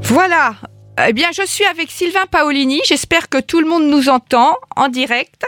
Voilà. Eh bien, je suis avec Sylvain Paolini. J'espère que tout le monde nous entend en direct.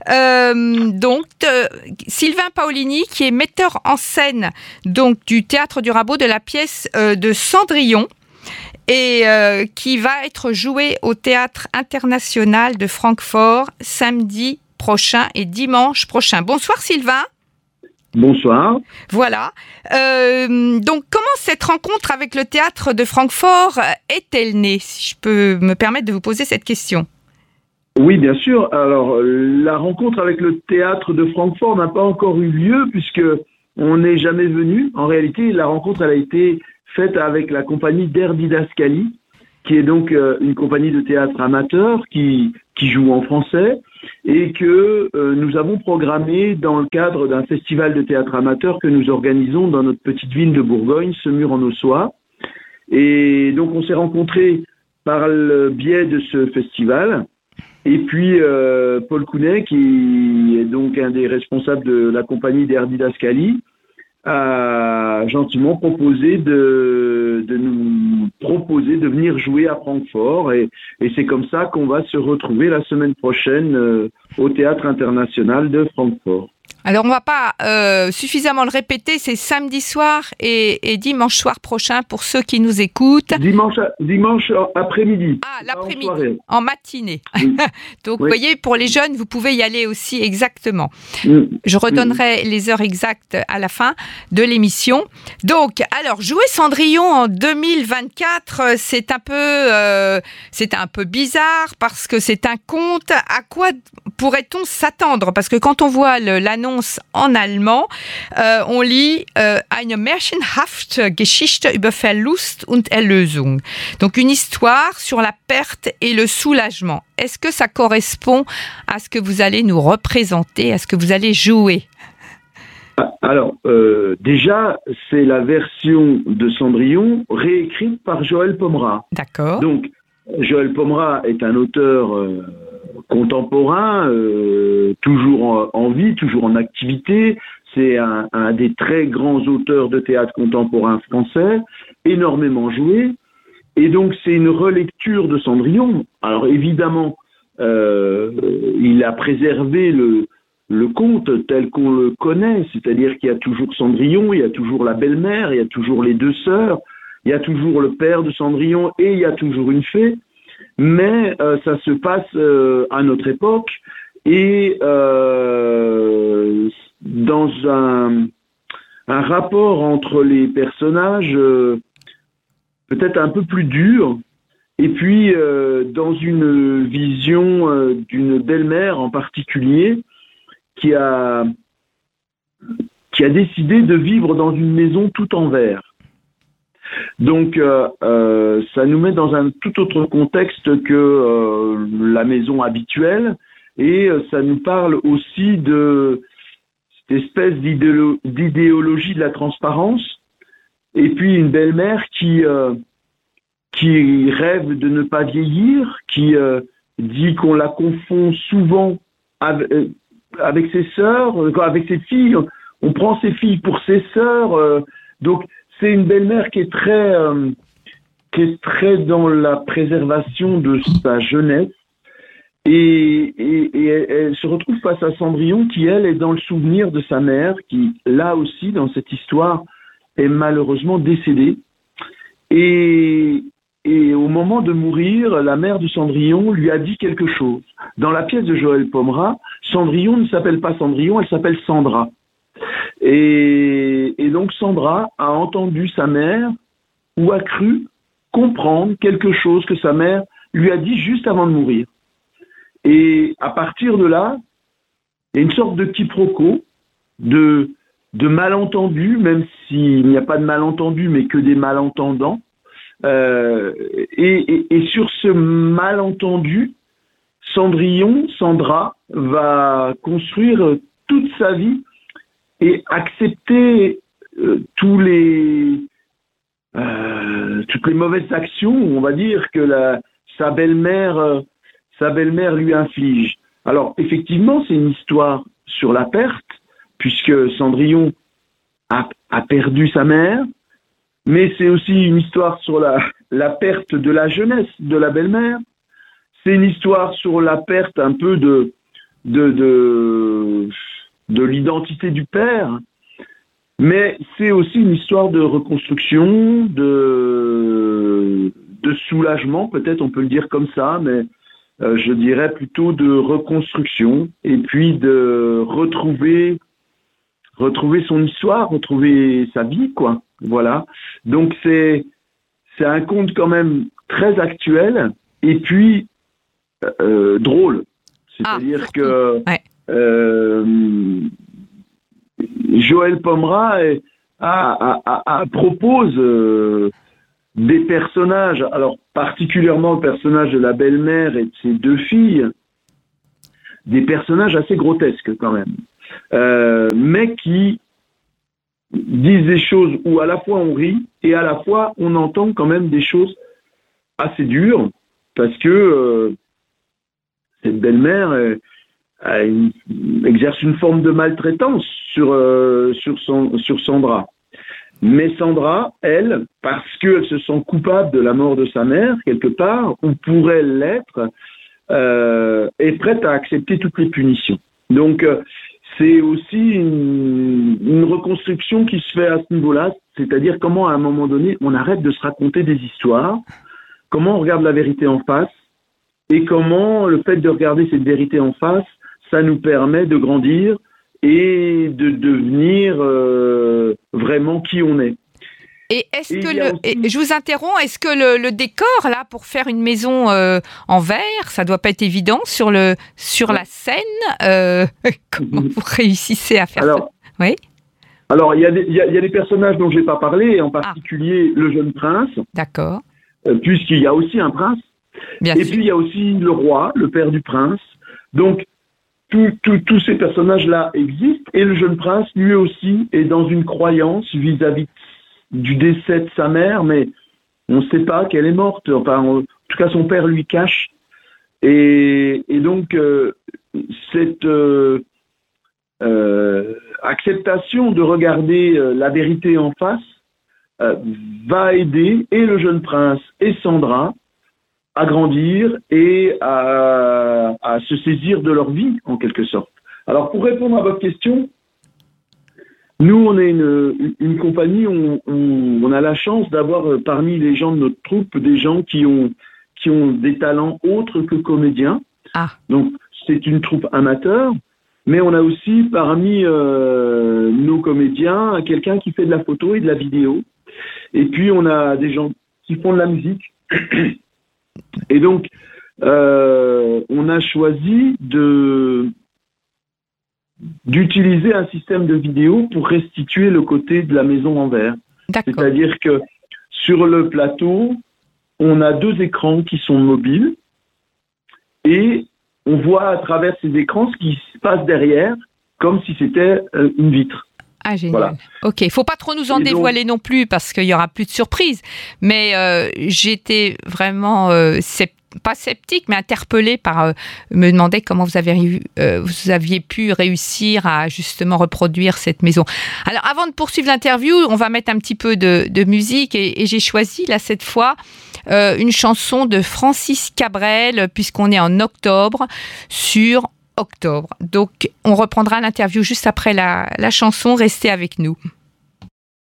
Sylvain Paolini, qui est metteur en scène donc du Théâtre du Rabot de la pièce de Cendrillon et qui va être jouée au Théâtre International de Francfort samedi prochain et dimanche prochain. Bonsoir Sylvain. Bonsoir. Voilà. Donc, comment cette rencontre avec le théâtre de Francfort est-elle née, si je peux me permettre de vous poser cette question? Oui, bien sûr. Alors, la rencontre avec le théâtre de Francfort n'a pas encore eu lieu puisque on n'est jamais venu. En réalité, la rencontre elle a été faite avec la compagnie d'Air Didascalie, qui est donc une compagnie de théâtre amateur qui joue en français et que nous avons programmé dans le cadre d'un festival de théâtre amateur que nous organisons dans notre petite ville de Bourgogne, Semur-en-Auxois. Et donc on s'est rencontrés par le biais de ce festival. Et puis Paul Counet, qui est donc un des responsables de la compagnie d'Air Didascalie, a gentiment proposé de nous proposer de venir jouer à Francfort et c'est comme ça qu'on va se retrouver la semaine prochaine au Théâtre International de Francfort. Alors, on ne va pas suffisamment le répéter, c'est samedi soir et dimanche soir prochain pour ceux qui nous écoutent. Dimanche après-midi. Ah, l'après-midi, en matinée. Oui. Donc, oui. Vous voyez, pour les jeunes, vous pouvez y aller aussi exactement. Je redonnerai les heures exactes à la fin de l'émission. Donc, alors, jouer Cendrillon en 2024, c'est un peu bizarre parce que c'est un conte. À quoi pourrait-on s'attendre? Parce que quand on voit l'annonce en allemand, on lit eine märchenhafte Geschichte über Verlust und Erlösung. Donc une histoire sur la perte et le soulagement. Est-ce que ça correspond à ce que vous allez nous représenter, à ce que vous allez jouer? Alors, déjà, c'est la version de Cendrillon réécrite par Joël Pomera. D'accord. Donc, Joël Pomera est un auteur contemporain, toujours en vie, toujours en activité. C'est un des très grands auteurs de théâtre contemporain français, énormément joué. Et donc, c'est une relecture de Cendrillon. Alors, évidemment, il a préservé le conte tel qu'on le connaît, c'est-à-dire qu'il y a toujours Cendrillon, il y a toujours la belle-mère, il y a toujours les deux sœurs, il y a toujours le père de Cendrillon et il y a toujours une fée. Mais ça se passe à notre époque et dans un rapport entre les personnages peut-être un peu plus dur et puis dans une vision d'une belle-mère en particulier qui a décidé de vivre dans une maison tout en verre. Donc, ça nous met dans un tout autre contexte que la maison habituelle et ça nous parle aussi de cette espèce d'idéologie de la transparence et puis une belle-mère qui rêve de ne pas vieillir, qui dit qu'on la confond souvent avec ses sœurs, avec ses filles. On prend ses filles pour ses sœurs, donc c'est une belle-mère qui est très dans la préservation de sa jeunesse et elle se retrouve face à Cendrillon qui, elle, est dans le souvenir de sa mère qui, là aussi, dans cette histoire, est malheureusement décédée. Et au moment de mourir, la mère de Cendrillon lui a dit quelque chose. Dans la pièce de Joël Pomera, Cendrillon ne s'appelle pas Cendrillon, elle s'appelle Sandra. Et donc Sandra a entendu sa mère ou a cru comprendre quelque chose que sa mère lui a dit juste avant de mourir. Et à partir de là, il y a une sorte de quiproquo, de malentendu, même s'il n'y a pas de malentendu, mais que des malentendants. Et sur ce malentendu, Sandra, va construire toute sa vie et accepter toutes les mauvaises actions, on va dire, que sa belle-mère lui inflige. Alors, effectivement, c'est une histoire sur la perte, puisque Cendrillon a perdu sa mère, mais c'est aussi une histoire sur la perte de la jeunesse de la belle-mère. C'est une histoire sur la perte un peu de l'identité du père. Mais c'est aussi une histoire de reconstruction, de soulagement, peut-être on peut le dire comme ça, mais je dirais plutôt de reconstruction, et puis de retrouver son histoire, retrouver sa vie, quoi. Voilà. Donc c'est un conte quand même très actuel, et puis drôle. C'est-à-dire que Joël Pomera propose des personnages, alors particulièrement le personnage de la belle-mère et de ses 2 filles, des personnages assez grotesques quand même, mais qui disent des choses où à la fois on rit et à la fois on entend quand même des choses assez dures, parce que cette belle-mère exerce une forme de maltraitance sur Sandra. Mais Sandra, elle, parce qu'elle se sent coupable de la mort de sa mère, quelque part, ou pourrait l'être, est prête à accepter toutes les punitions. Donc, c'est aussi une reconstruction qui se fait à ce niveau-là, c'est-à-dire comment, à un moment donné, on arrête de se raconter des histoires, comment on regarde la vérité en face, et comment le fait de regarder cette vérité en face, ça nous permet de grandir et de devenir vraiment qui on est. Et est-ce que je vous interromps, est-ce que le décor là pour faire une maison en verre, ça doit pas être évident sur la scène, comment vous réussissez à faire ça? Oui. Alors il y a des personnages dont j'ai pas parlé, en particulier le jeune prince. D'accord. Puisqu'il y a aussi un prince. Bien sûr. Puis il y a aussi le roi, le père du prince. Donc tous ces personnages-là existent, et le jeune prince, lui aussi, est dans une croyance vis-à-vis du décès de sa mère, mais on ne sait pas qu'elle est morte. Enfin, en tout cas, son père lui cache. Et donc, cette acceptation de regarder la vérité en face va aider et le jeune prince et Sandra à grandir et à se saisir de leur vie, en quelque sorte. Alors, pour répondre à votre question, nous, on est une compagnie, on a la chance d'avoir parmi les gens de notre troupe des gens qui ont des talents autres que comédiens. Donc, c'est une troupe amateur, mais on a aussi parmi nos comédiens quelqu'un qui fait de la photo et de la vidéo. Et puis, on a des gens qui font de la musique. Et donc, on a choisi d'utiliser un système de vidéo pour restituer le côté de la maison en verre. C'est-à-dire que sur le plateau, on a 2 écrans qui sont mobiles et on voit à travers ces écrans ce qui se passe derrière, comme si c'était une vitre. Ah, génial. Voilà. Ok, il ne faut pas trop nous en dévoiler non plus parce qu'il n'y aura plus de surprises. Mais j'étais vraiment, pas sceptique, mais interpellée par... me demandais comment vous aviez pu réussir à justement reproduire cette maison. Alors, avant de poursuivre l'interview, on va mettre un petit peu de musique et j'ai choisi, là, cette fois, une chanson de Francis Cabrel, puisqu'on est en octobre, sur... octobre. Donc, on reprendra l'interview juste après la chanson. Restez avec nous.